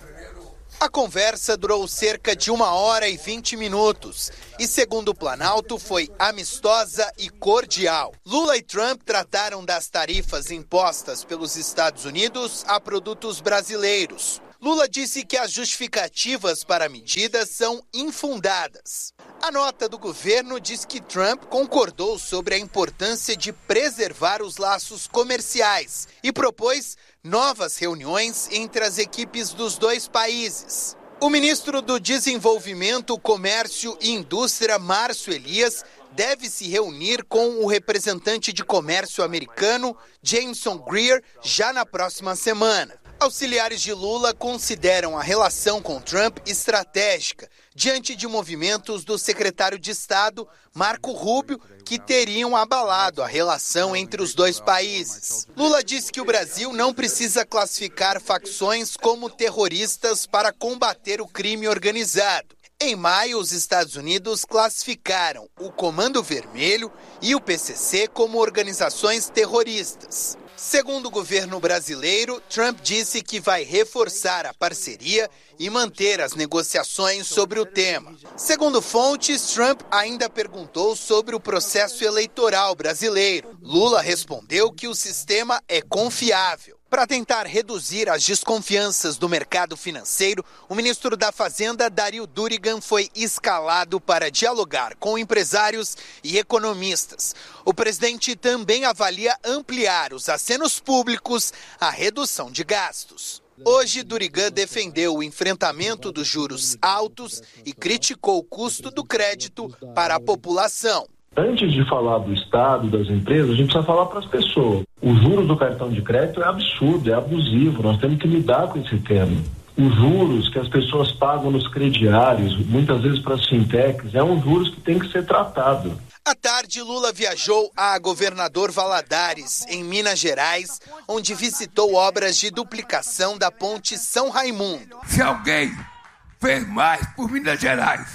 A conversa durou cerca de uma hora e vinte minutos e, segundo o Planalto, foi amistosa e cordial. Lula e Trump trataram das tarifas impostas pelos Estados Unidos a produtos brasileiros. Lula disse que as justificativas para a medida são infundadas. A nota do governo diz que Trump concordou sobre a importância de preservar os laços comerciais e propôs novas reuniões entre as equipes dos dois países. O ministro do Desenvolvimento, Comércio e Indústria, Márcio Elias, deve se reunir com o representante de comércio americano, Jameson Greer, já na próxima semana. Auxiliares de Lula consideram a relação com Trump estratégica, diante de movimentos do secretário de Estado, Marco Rubio, que teriam abalado a relação entre os dois países. Lula disse que o Brasil não precisa classificar facções como terroristas para combater o crime organizado. Em maio, os Estados Unidos classificaram o Comando Vermelho e o P C C como organizações terroristas. Segundo o governo brasileiro, Trump disse que vai reforçar a parceria e manter as negociações sobre o tema. Segundo fontes, Trump ainda perguntou sobre o processo eleitoral brasileiro. Lula respondeu que o sistema é confiável. Para tentar reduzir as desconfianças do mercado financeiro, o ministro da Fazenda, Dario Durigan, foi escalado para dialogar com empresários e economistas. O presidente também avalia ampliar os acenos públicos à redução de gastos. Hoje, Durigan defendeu o enfrentamento dos juros altos e criticou o custo do crédito para a população. Antes de falar do Estado, das empresas, a gente precisa falar para as pessoas. O juros do cartão de crédito é absurdo, é abusivo, nós temos que lidar com esse tema. Os juros que as pessoas pagam nos crediários, muitas vezes para as fintechs, é um juros que tem que ser tratado. À tarde, Lula viajou a Governador Valadares, em Minas Gerais, onde visitou obras de duplicação da ponte São Raimundo. Se alguém fez mais por Minas Gerais,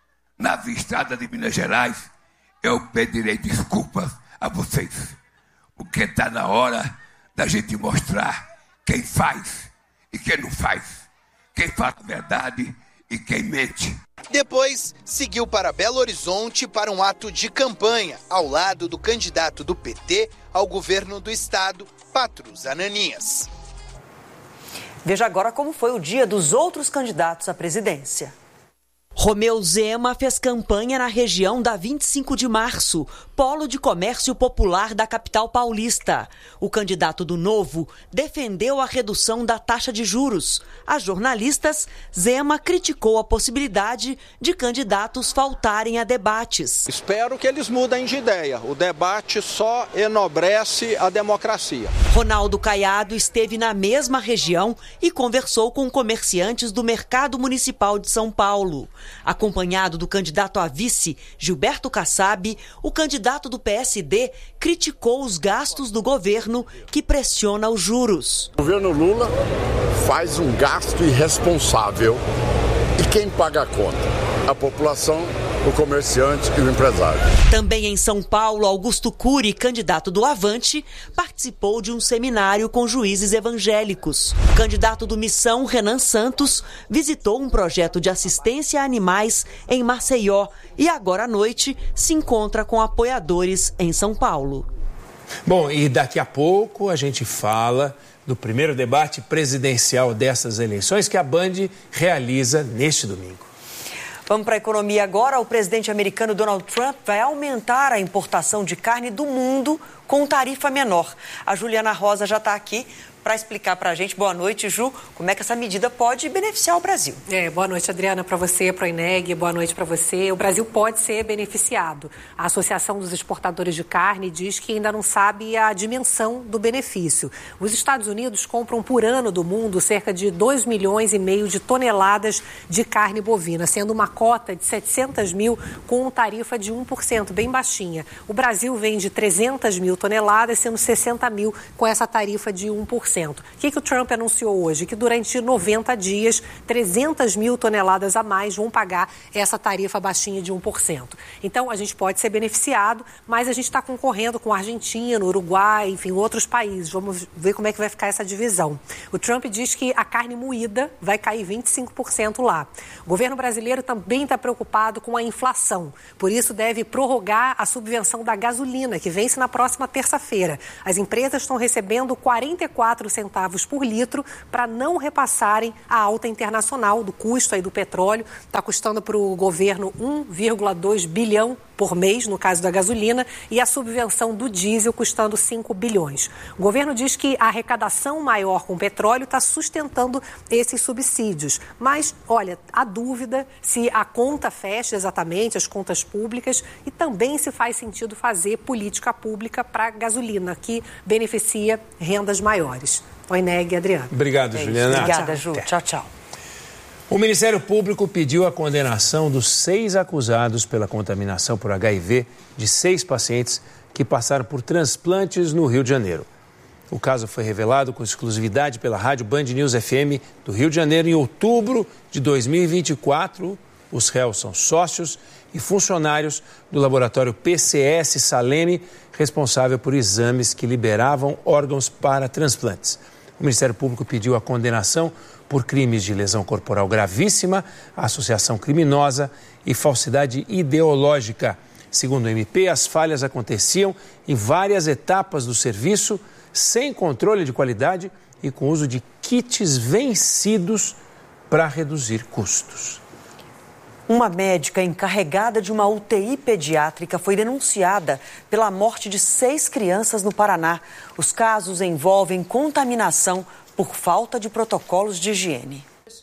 na estrada de Minas Gerais, eu pedirei desculpas a vocês, porque está na hora da gente mostrar quem faz e quem não faz, quem fala a verdade e quem mente. Depois, seguiu para Belo Horizonte para um ato de campanha, ao lado do candidato do P T ao governo do estado, Patrus Ananias. Veja agora como foi o dia dos outros candidatos à presidência. Romeu Zema fez campanha na região da vinte e cinco de março, polo de comércio popular da capital paulista. O candidato do Novo defendeu a redução da taxa de juros. A jornalistas, Zema criticou a possibilidade de candidatos faltarem a debates. Espero que eles mudem de ideia. O debate só enobrece a democracia. Ronaldo Caiado esteve na mesma região e conversou com comerciantes do Mercado Municipal de São Paulo. Acompanhado do candidato a vice, Gilberto Kassab, o candidato do P S D criticou os gastos do governo que pressiona os juros. O governo Lula faz um gasto irresponsável. E quem paga a conta? A população, o comerciante e o empresário. Também em São Paulo, Augusto Cury, candidato do Avante, participou de um seminário com juízes evangélicos. O candidato do Missão, Renan Santos, visitou um projeto de assistência a animais em Maceió e agora à noite se encontra com apoiadores em São Paulo. Bom, e daqui a pouco a gente fala do primeiro debate presidencial dessas eleições que a Band realiza neste domingo. Vamos para a economia agora. O presidente americano Donald Trump vai aumentar a importação de carne do mundo com tarifa menor. A Juliana Rosa já está aqui para para explicar para a gente. Boa noite, Ju. Como é que essa medida pode beneficiar o Brasil? É, boa noite, Adriana, para você, para o INEG. Boa noite para você. O Brasil pode ser beneficiado. A Associação dos Exportadores de Carne diz que ainda não sabe a dimensão do benefício. Os Estados Unidos compram por ano do mundo cerca de dois milhões e meio de toneladas de carne bovina, sendo uma cota de setecentas mil com tarifa de um por cento, bem baixinha. O Brasil vende trezentas mil toneladas, sendo sessenta mil com essa tarifa de um por cento. O que, que o Trump anunciou hoje? Que durante noventa dias, trezentas mil toneladas a mais vão pagar essa tarifa baixinha de um por cento. Então, a gente pode ser beneficiado, mas a gente está concorrendo com a Argentina, Uruguai, enfim, outros países. Vamos ver como é que vai ficar essa divisão. O Trump diz que a carne moída vai cair vinte e cinco por cento lá. O governo brasileiro também está preocupado com a inflação. Por isso, deve prorrogar a subvenção da gasolina, que vence na próxima terça-feira. As empresas estão recebendo quarenta e quatro centavos por litro para não repassarem a alta internacional do custo aí do petróleo. Está custando para o governo um vírgula dois bilhão por mês, no caso da gasolina, e a subvenção do diesel custando cinco bilhões. O governo diz que a arrecadação maior com petróleo está sustentando esses subsídios. Mas, olha, há dúvida se a conta fecha exatamente, as contas públicas, e também se faz sentido fazer política pública para a gasolina, que beneficia rendas maiores. O INEG, Adriano. Obrigado, É Juliana. Obrigada, Ju. Tchau, tchau. O Ministério Público pediu a condenação dos seis acusados pela contaminação por H I V de seis pacientes que passaram por transplantes no Rio de Janeiro. O caso foi revelado com exclusividade pela rádio Band News F M do Rio de Janeiro em outubro de dois mil e vinte e quatro. Os réus são sócios e funcionários do laboratório P C S Saleme, responsável por exames que liberavam órgãos para transplantes. O Ministério Público pediu a condenação por crimes de lesão corporal gravíssima, associação criminosa e falsidade ideológica. Segundo o M P, as falhas aconteciam em várias etapas do serviço, sem controle de qualidade e com uso de kits vencidos para reduzir custos. Uma médica encarregada de uma U T I pediátrica foi denunciada pela morte de seis crianças no Paraná. Os casos envolvem contaminação por falta de protocolos de higiene.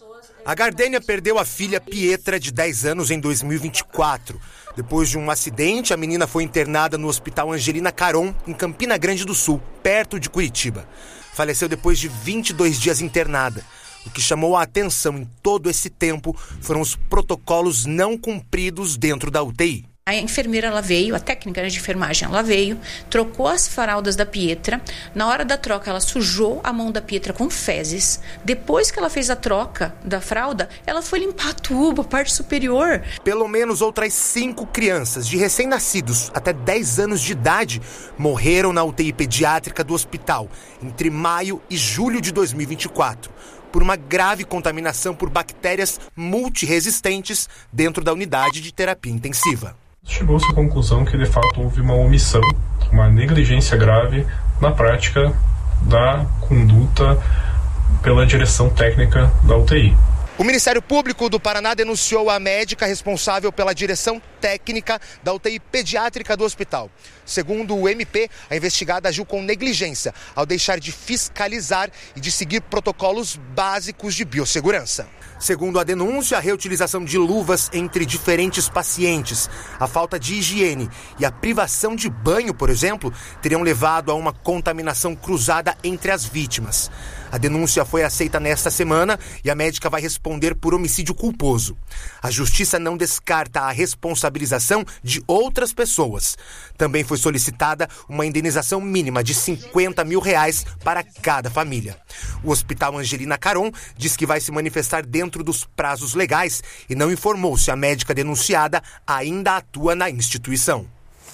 A Gardênia perdeu a filha Pietra, de dez anos, em dois mil e vinte e quatro. Depois de um acidente, a menina foi internada no Hospital Angelina Caron, em Campina Grande do Sul, perto de Curitiba. Faleceu depois de vinte e dois dias internada. O que chamou a atenção em todo esse tempo foram os protocolos não cumpridos dentro da U T I. A enfermeira, ela veio, a técnica de enfermagem, ela veio, trocou as fraldas da Pietra. Na hora da troca, ela sujou a mão da Pietra com fezes. Depois que ela fez a troca da fralda, ela foi limpar a tubo, a parte superior. Pelo menos outras cinco crianças de recém-nascidos até dez anos de idade morreram na U T I pediátrica do hospital entre maio e julho de dois mil e vinte e quatro. Por uma grave contaminação por bactérias multiresistentes dentro da unidade de terapia intensiva. Chegou-se à conclusão que, de fato, houve uma omissão, uma negligência grave na prática da conduta pela direção técnica da U T I. O Ministério Público do Paraná denunciou a médica responsável pela direção técnica da U T I pediátrica do hospital. Segundo o M P, a investigada agiu com negligência ao deixar de fiscalizar e de seguir protocolos básicos de biossegurança. Segundo a denúncia, a reutilização de luvas entre diferentes pacientes, a falta de higiene e a privação de banho, por exemplo, teriam levado a uma contaminação cruzada entre as vítimas. A denúncia foi aceita nesta semana e a médica vai responder por homicídio culposo. A justiça não descarta a responsabilização de outras pessoas. Também foi solicitada uma indenização mínima de cinquenta mil reais para cada família. O Hospital Angelina Caron diz que vai se manifestar dentro dos prazos legais e não informou se a médica denunciada ainda atua na instituição.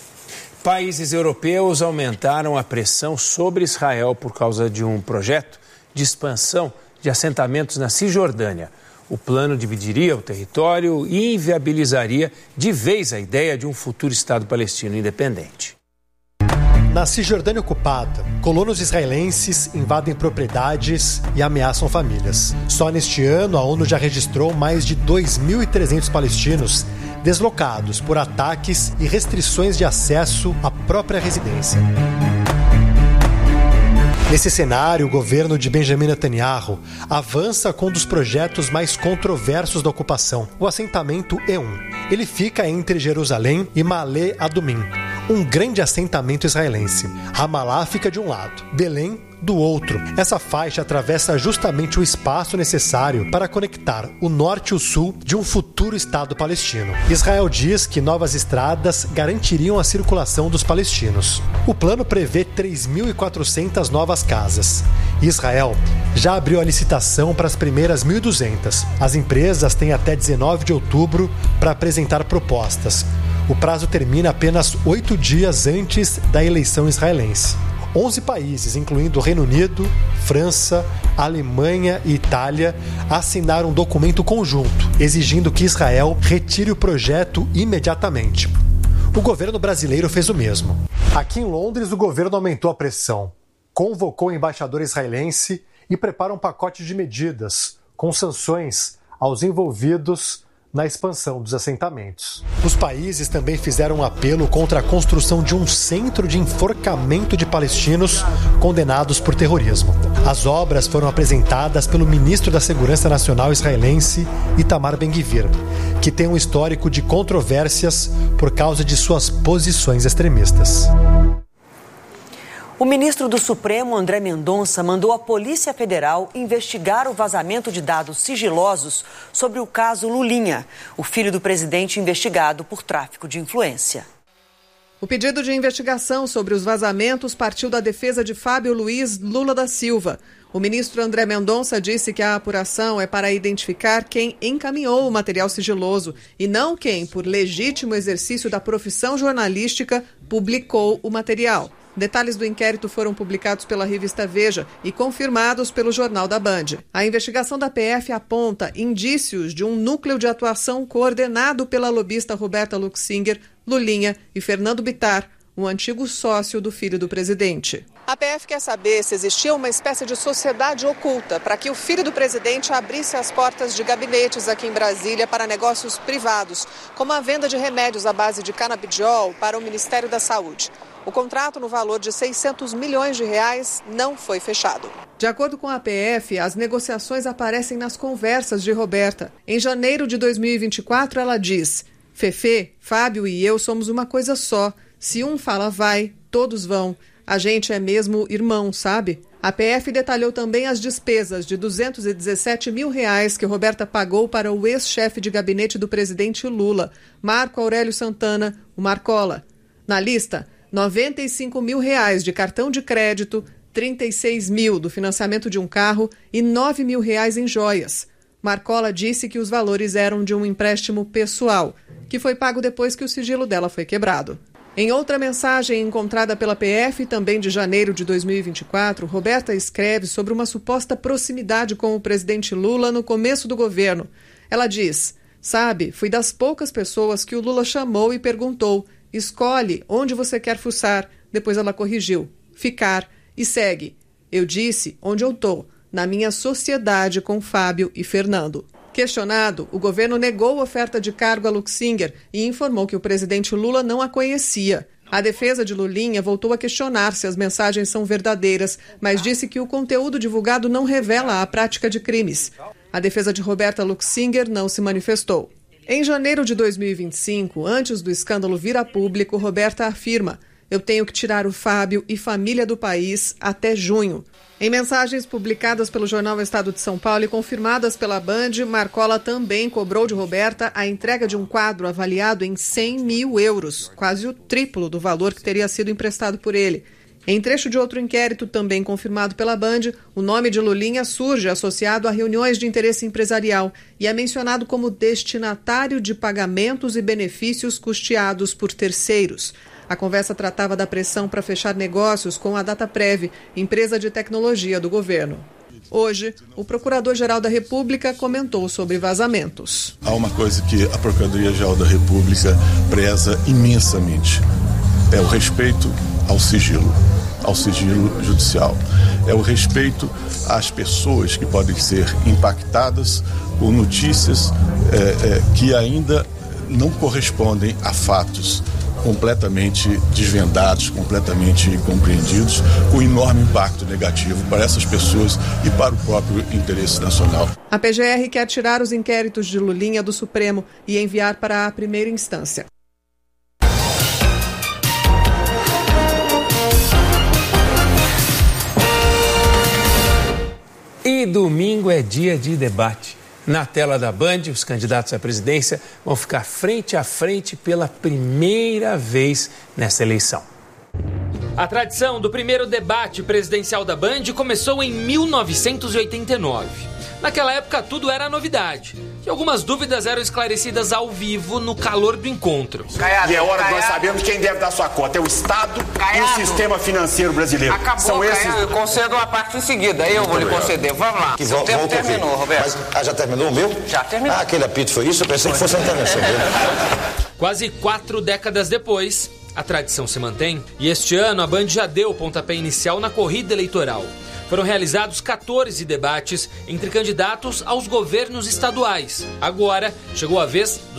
Países europeus aumentaram a pressão sobre Israel por causa de um projeto de expansão de assentamentos na Cisjordânia. O plano dividiria o território e inviabilizaria de vez a ideia de um futuro Estado palestino independente. Na Cisjordânia ocupada, colonos israelenses invadem propriedades e ameaçam famílias. Só neste ano, a ONU já registrou mais de dois mil e trezentos palestinos deslocados por ataques e restrições de acesso à própria residência. Nesse cenário, o governo de Benjamin Netanyahu avança com um dos projetos mais controversos da ocupação, o assentamento E um. Ele fica entre Jerusalém e Ma'ale Adumim, um grande assentamento israelense. Ramallah fica de um lado, Belém do outro. Essa faixa atravessa justamente o espaço necessário para conectar o norte e o sul de um futuro Estado palestino. Israel diz que novas estradas garantiriam a circulação dos palestinos. O plano prevê três mil e quatrocentas novas casas. Israel já abriu a licitação para as primeiras mil e duzentas. As empresas têm até dezenove de outubro para apresentar propostas. O prazo termina apenas oito dias antes da eleição israelense. onze países, incluindo o Reino Unido, França, Alemanha e Itália, assinaram um documento conjunto, exigindo que Israel retire o projeto imediatamente. O governo brasileiro fez o mesmo. Aqui em Londres, o governo aumentou a pressão, convocou o embaixador israelense e prepara um pacote de medidas com sanções aos envolvidos na expansão dos assentamentos. Os países também fizeram um apelo contra a construção de um centro de enforcamento de palestinos condenados por terrorismo. As obras foram apresentadas pelo ministro da Segurança Nacional israelense, Itamar Ben-Gvir, que tem um histórico de controvérsias por causa de suas posições extremistas. O ministro do Supremo, André Mendonça, mandou a Polícia Federal investigar o vazamento de dados sigilosos sobre o caso Lulinha, o filho do presidente investigado por tráfico de influência. O pedido de investigação sobre os vazamentos partiu da defesa de Fábio Luiz Lula da Silva. O ministro André Mendonça disse que a apuração é para identificar quem encaminhou o material sigiloso e não quem, por legítimo exercício da profissão jornalística, publicou o material. Detalhes do inquérito foram publicados pela revista Veja e confirmados pelo Jornal da Band. A investigação da P F aponta indícios de um núcleo de atuação coordenado pela lobista Roberta Luxinger, Lulinha e Fernando Bittar, um antigo sócio do filho do presidente. A P F quer saber se existia uma espécie de sociedade oculta para que o filho do presidente abrisse as portas de gabinetes aqui em Brasília para negócios privados, como a venda de remédios à base de canabidiol para o Ministério da Saúde. O contrato, no valor de seiscentos milhões de reais, não foi fechado. De acordo com a P F, as negociações aparecem nas conversas de Roberta. Em janeiro de dois mil e vinte e quatro, ela diz: Fefê, Fábio e eu somos uma coisa só. Se um fala vai, todos vão. A gente é mesmo irmão, sabe? A P F detalhou também as despesas de duzentos e dezessete mil reais que Roberta pagou para o ex-chefe de gabinete do presidente Lula, Marco Aurélio Santana, o Marcola. Na lista, noventa e cinco mil reais de cartão de crédito, trinta e seis mil do financiamento de um carro e nove mil reais em joias. Marcola disse que os valores eram de um empréstimo pessoal, que foi pago depois que o sigilo dela foi quebrado. Em outra mensagem encontrada pela P F, também de janeiro de dois mil e vinte e quatro, Roberta escreve sobre uma suposta proximidade com o presidente Lula no começo do governo. Ela diz: sabe, fui das poucas pessoas que o Lula chamou e perguntou: escolhe onde você quer fuçar. Depois ela corrigiu: ficar. E segue: eu disse onde eu tô, na minha sociedade com Fábio e Fernando. Questionado, o governo negou a oferta de cargo a Luxinger e informou que o presidente Lula não a conhecia. A defesa de Lulinha voltou a questionar se as mensagens são verdadeiras, mas disse que o conteúdo divulgado não revela a prática de crimes. A defesa de Roberta Luxinger não se manifestou. Em janeiro de dois mil e vinte e cinco, antes do escândalo vir a público, Roberta afirma: eu tenho que tirar o Fábio e família do país até junho. Em mensagens publicadas pelo jornal Estado de São Paulo e confirmadas pela Band, Marcola também cobrou de Roberta a entrega de um quadro avaliado em cem mil euros, quase o triplo do valor que teria sido emprestado por ele. Em trecho de outro inquérito, também confirmado pela Band, o nome de Lulinha surge associado a reuniões de interesse empresarial e é mencionado como destinatário de pagamentos e benefícios custeados por terceiros. A conversa tratava da pressão para fechar negócios com a Dataprev, empresa de tecnologia do governo. Hoje, o Procurador-Geral da República comentou sobre vazamentos. Há uma coisa que a Procuradoria-Geral da República preza imensamente. É o respeito ao sigilo, ao sigilo judicial. É o respeito às pessoas que podem ser impactadas por notícias é, é, que ainda não correspondem a fatos completamente desvendados, completamente compreendidos, com enorme impacto negativo para essas pessoas e para o próprio interesse nacional. A P G R quer tirar os inquéritos de Lulinha do Supremo e enviar para a primeira instância. E domingo é dia de debate. Na tela da Band, os candidatos à presidência vão ficar frente a frente pela primeira vez nessa eleição. A tradição do primeiro debate presidencial da Band começou em mil novecentos e oitenta e nove. Naquela época tudo era novidade e algumas dúvidas eram esclarecidas ao vivo no calor do encontro. Caiado, e é hora de nós sabermos quem deve dar sua cota. É o Estado Caiado. E o sistema financeiro brasileiro. Acabou, São esses... Eu concedo uma parte em seguida, eu vou lhe conceder. Vamos lá. Que Seu vol- tempo terminou, ouvir. Roberto. Mas, ah, já terminou o meu? Já terminou. Ah, aquele apito foi isso? Eu pensei que fosse a intervenção dele. Quase quatro décadas depois, a tradição se mantém e este ano a Band já deu o pontapé inicial na corrida eleitoral. Foram realizados quatorze debates entre candidatos aos governos estaduais. Agora chegou a vez dos